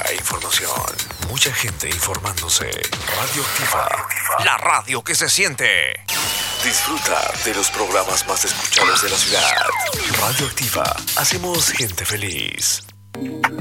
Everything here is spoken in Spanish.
e información. Mucha gente informándose. Radioactiva, la radio que se siente. Disfruta de los programas más escuchados de la ciudad. Radioactiva, hacemos gente feliz.